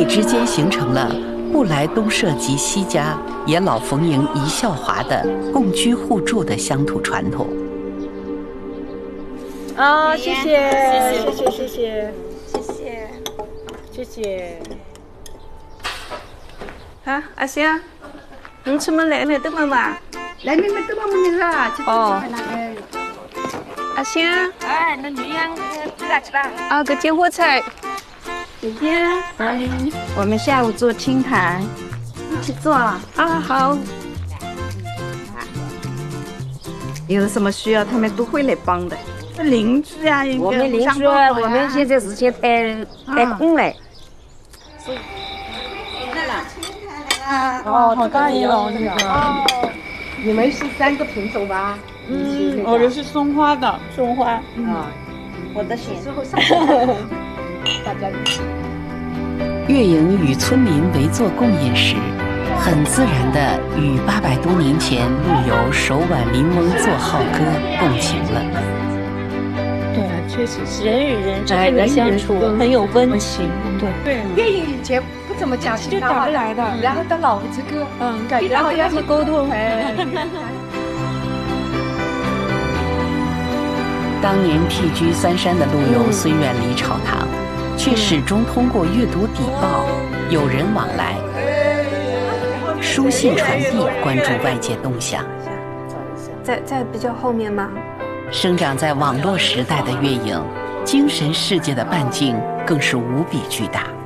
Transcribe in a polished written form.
之间形成了不来东社及西家，也老逢迎一笑华的共居互助的乡土传统。 哦，谢谢，谢谢，谢谢，谢谢，谢谢。啊，阿香，你怎么来了？等妈妈。 来，妹妹，等妈妈你啦。 哦。阿香。 哎，那女人吃啦吃啦。 啊，个煎火菜。 姐姐，我们下午做青苔，一起做啊。 啊，好。 有什么需要，他们都会来帮的。邻居啊， 我们邻居，我们现在是先开工嘞。 哦，好大一哦，那个。 哦，你们是3个品种吧？ 我的是松花的，松花。 啊，我的是之后上。大家一起。 月营与村民围坐共饮时，很自然地与800多年前陆游手挽柠檬作号歌共情了。 对啊，确实是人与人之间的相处很有温情。对， 月营以前不怎么讲其他话，就打不来的，然后到老这个，感觉好像是沟通。 当年僻居三山的陆游虽远离朝堂，却始终通过阅读邸报、友人往来、书信传递，关注外界动向。 在比较后面吗？ 生长在网络时代的月营，精神世界的半径更是无比巨大。